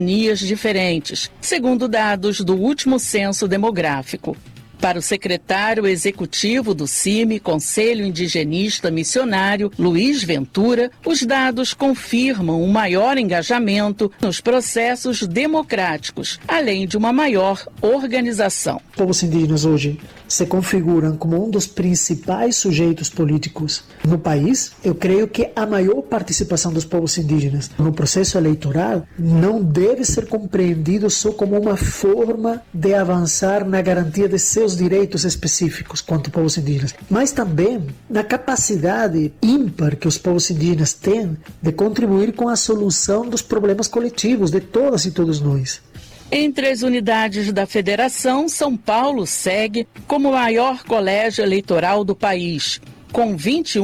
etnias diferentes, segundo dados do último censo demográfico. Para o secretário executivo do CIMI, Conselho Indigenista Missionário, Luiz Ventura, os dados confirmam um maior engajamento nos processos democráticos, além de uma maior organização. Os povos indígenas hoje se configuram como um dos principais sujeitos políticos no país. Eu creio que a maior participação dos povos indígenas no processo eleitoral não deve ser compreendido só como uma forma de avançar na garantia de seus direitos específicos quanto povos indígenas, mas também na capacidade ímpar que os povos indígenas têm de contribuir com a solução dos problemas coletivos de todas e todos nós. Entre as unidades da federação, São Paulo segue como o maior colégio eleitoral do país, com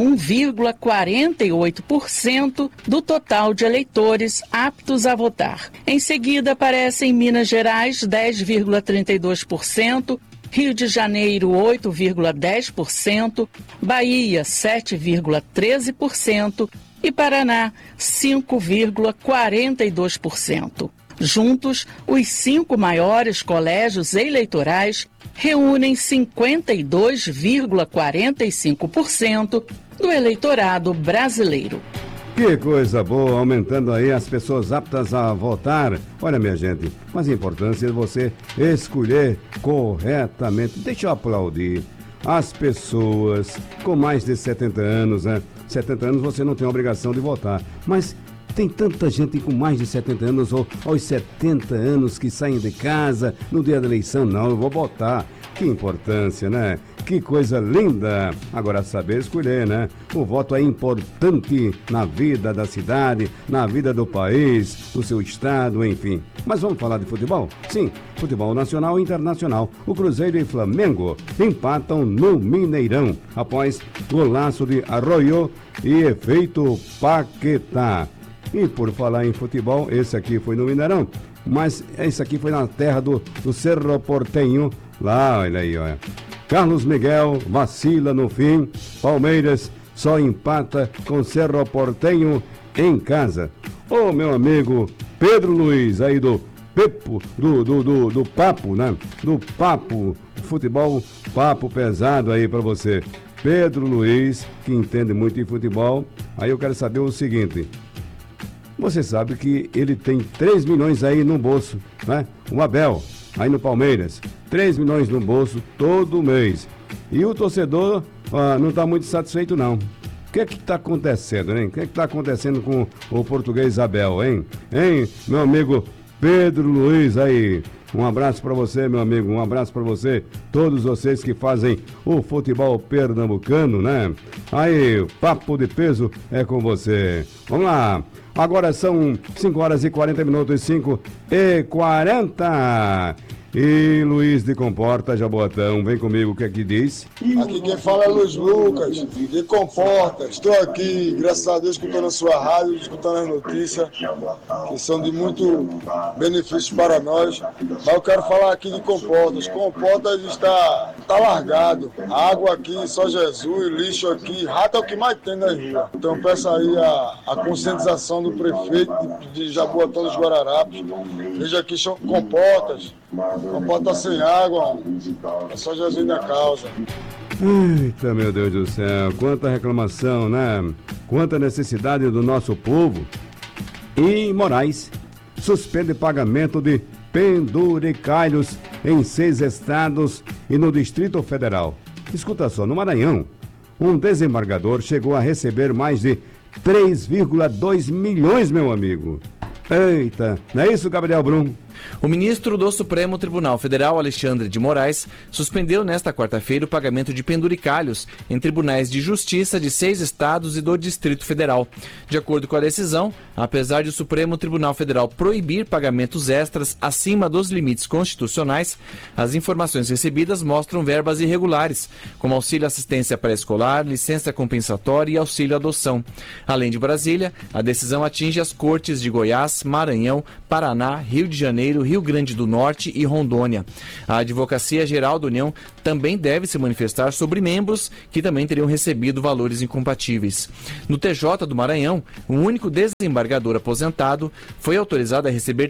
21,48% do total de eleitores aptos a votar. Em seguida aparecem Minas Gerais, 10,32%, Rio de Janeiro, 8,10%, Bahia, 7,13% e Paraná, 5,42%. Juntos, os 5 maiores colégios eleitorais reúnem 52,45% do eleitorado brasileiro. Que coisa boa, aumentando aí as pessoas aptas a votar. Olha, minha gente, mas a importância é você escolher corretamente. Deixa eu aplaudir as pessoas com mais de 70 anos, né? 70 anos você não tem a obrigação de votar, mas tem tanta gente com mais de 70 anos ou aos 70 anos que saem de casa no dia da eleição. Não, eu vou votar. Que importância, né? Que coisa linda! Agora, saber escolher, né? O voto é importante na vida da cidade, na vida do país, do seu estado, enfim. Mas vamos falar de futebol? Sim, futebol nacional e internacional. O Cruzeiro e Flamengo empatam no Mineirão após golaço de Arroyo e efeito Paquetá. E por falar em futebol, esse aqui foi no Mineirão, mas esse aqui foi na terra do Cerro Porteño. Lá, olha aí, olha. Carlos Miguel vacila no fim. Palmeiras só empata com Cerro Porteño em casa. Ô, meu amigo Pedro Luiz, aí do Pepo, do Papo, né? Do Papo, futebol, papo pesado aí pra você. Pedro Luiz, que entende muito de futebol. Aí eu quero saber o seguinte. Você sabe que ele tem 3 milhões aí no bolso, né? O Abel, aí no Palmeiras, 3 milhões no bolso todo mês. E o torcedor não está muito satisfeito, não. O que é que está acontecendo, hein? O que é que está acontecendo com o português Abel, hein? Hein, meu amigo Pedro Luiz aí. Um abraço para você, meu amigo, um abraço para você, todos vocês que fazem o futebol pernambucano, né? Aí, papo de peso é com você. Vamos lá. Agora são 5 horas e 40 minutos, 5h40. E Luiz de Comporta, Jaboatão, vem comigo, o que é que diz? Aqui quem fala é Luiz Lucas, de Comporta. Estou aqui, graças a Deus, escutando a sua rádio, escutando as notícias, que são de muito benefício para nós. Mas eu quero falar aqui de Comportas. Comportas está largado. Água aqui, só Jesus, lixo aqui, rato é o que mais tem na rua. Então peço aí a conscientização do prefeito de Jaboatão dos Guararapes. Veja aqui, Comportas. Comporta sem água, é só Jesus na causa. Eita, meu Deus do céu, quanta reclamação, né? Quanta necessidade do nosso povo. E Moraes suspende pagamento de penduricalhos em 6 estados e no Distrito Federal. Escuta só, no Maranhão, um desembargador chegou a receber mais de 3,2 milhões, meu amigo. Eita, não é isso, Gabriel Brum? O ministro do Supremo Tribunal Federal, Alexandre de Moraes, suspendeu nesta quarta-feira o pagamento de penduricalhos em tribunais de justiça de 6 estados e do Distrito Federal. De acordo com a decisão, apesar de o Supremo Tribunal Federal proibir pagamentos extras acima dos limites constitucionais, as informações recebidas mostram verbas irregulares, como auxílio assistência pré-escolar, licença compensatória e auxílio adoção. Além de Brasília, a decisão atinge as cortes de Goiás, Maranhão, Paraná, Rio de Janeiro Janeiro, Rio Grande do Norte e Rondônia. A Advocacia Geral da União também deve se manifestar sobre membros que também teriam recebido valores incompatíveis. No TJ do Maranhão, o único desembargador aposentado foi autorizado a receber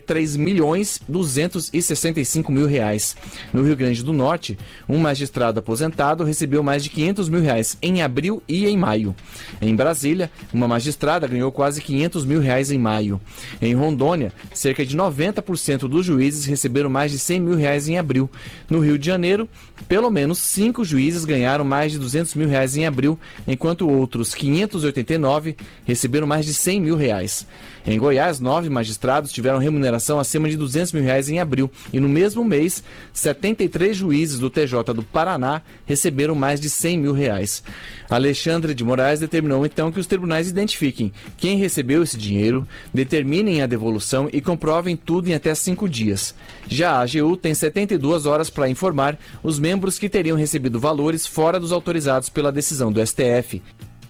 R$3.265.000. No Rio Grande do Norte, um magistrado aposentado recebeu mais de R$500.000 em abril e em maio. Em Brasília, uma magistrada ganhou quase R$500.000 em maio. Em Rondônia, cerca de 90% dos juízes receberam mais de R$100.000 em abril. No Rio de Janeiro, pelo menos 5 juízes ganharam mais de R$200.000 em abril, enquanto outros 589 receberam mais de R$100.000. Em Goiás, 9 magistrados tiveram remuneração acima de R$200.000 em abril e no mesmo mês, 73 juízes do TJ do Paraná receberam mais de R$100.000. Alexandre de Moraes determinou então que os tribunais identifiquem quem recebeu esse dinheiro, determinem a devolução e comprovem tudo em até 5 dias. Já a AGU tem 72 horas para informar os membros que teriam recebido valores fora dos autorizados pela decisão do STF.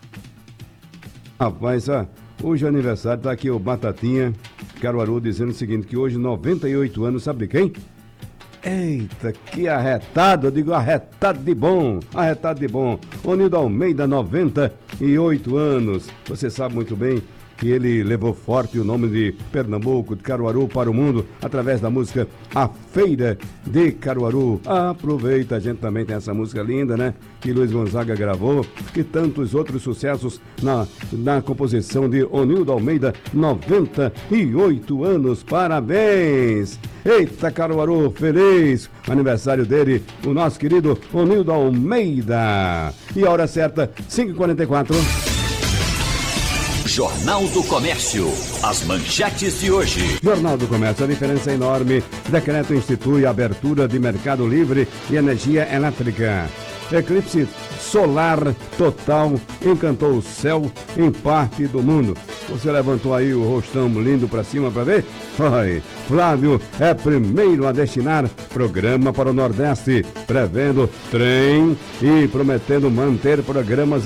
Rapaz, hoje é aniversário, tá aqui o Batatinha Caruaru dizendo o seguinte, que hoje 98 anos, sabe de quem? Eita, que arretado, eu digo arretado de bom. Onildo Almeida, 98 anos. Você sabe muito bem que ele levou forte o nome de Pernambuco, de Caruaru para o mundo, através da música A Feira de Caruaru. Aproveita, a gente também tem essa música linda, né? Que Luiz Gonzaga gravou, e tantos outros sucessos na composição de Onildo Almeida, 98 anos, parabéns! Eita, Caruaru, feliz aniversário dele, o nosso querido Onildo Almeida. E a hora certa, 5h44. Jornal do Comércio. As manchetes de hoje. Jornal do Comércio, a diferença é enorme. Decreto institui a abertura de mercado livre e energia elétrica. Eclipse solar total encantou o céu em parte do mundo. Você levantou aí o rostão lindo para cima para ver? Foi. Flávio é primeiro a destinar programa para o Nordeste, prevendo trem e prometendo manter programas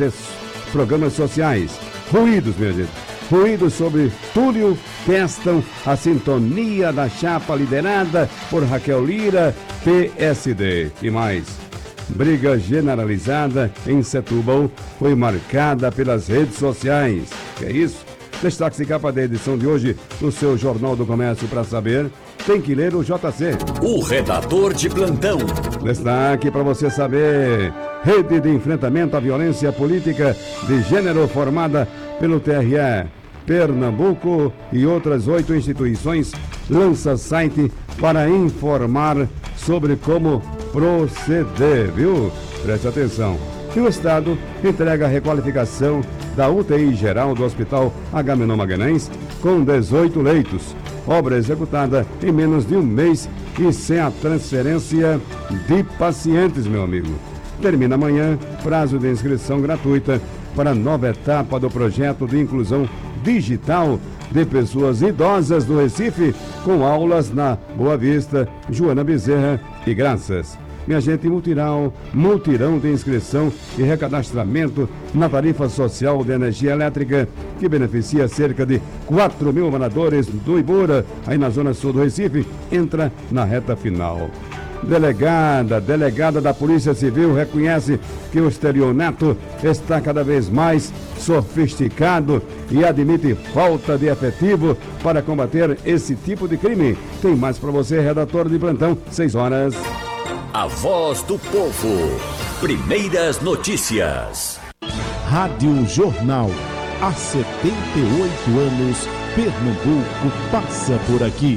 sociais. Ruídos, minha gente. Ruídos sobre Túlio testam a sintonia da chapa liderada por Raquel Lira, PSD. E mais, briga generalizada em Setúbal foi marcada pelas redes sociais. Que é isso? Destaque de capa da edição de hoje no seu Jornal do Comércio. Para saber, tem que ler o JC. O redator de plantão. Destaque para você saber. Rede de enfrentamento à violência política de gênero formada pelo TRE Pernambuco e outras 8 instituições lança site para informar sobre como proceder, viu? Preste atenção. E o Estado entrega a requalificação da UTI geral do Hospital Agamenon Magalhães com 18 leitos. Obra executada em menos de um mês e sem a transferência de pacientes, meu amigo. Termina amanhã prazo de inscrição gratuita para a nova etapa do projeto de inclusão digital de pessoas idosas do Recife, com aulas na Boa Vista, Joana Bezerra e Graças. Minha gente, multirão de inscrição e recadastramento na tarifa social de energia elétrica, que beneficia cerca de 4.000 moradores do Ibura, aí na zona sul do Recife, entra na reta final. Delegada da Polícia Civil reconhece que o estelionato está cada vez mais sofisticado e admite falta de efetivo para combater esse tipo de crime. Tem mais para você, redator de plantão, 6 horas. A voz do povo. Primeiras notícias. Rádio Jornal. Há 78 anos, Pernambuco passa por aqui.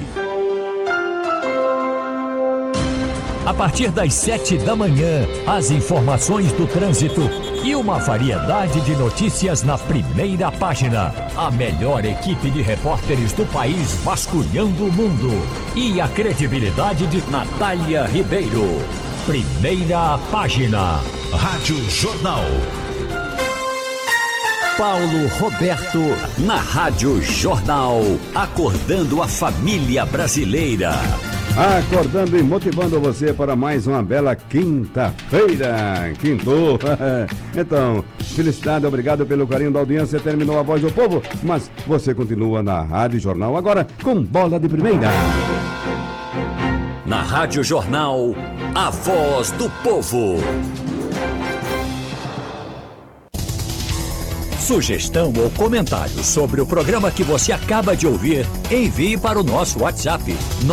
A partir das 7 da manhã, as informações do trânsito e uma variedade de notícias na primeira página. A melhor equipe de repórteres do país vasculhando o mundo. E a credibilidade de Natália Ribeiro. Primeira página. Rádio Jornal. Paulo Roberto. Na Rádio Jornal. Acordando a família brasileira. Acordando e motivando você para mais uma bela quinta-feira. Quintou. Então, felicidade, obrigado pelo carinho da audiência. Terminou a Voz do Povo, mas você continua na Rádio Jornal agora com Bola de Primeira. Na Rádio Jornal, a voz do povo. Sugestão ou comentário sobre o programa que você acaba de ouvir, envie para o nosso WhatsApp